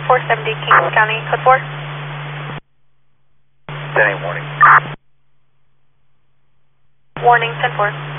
470 King County, code 4. 10 warning. Warning, 10-4.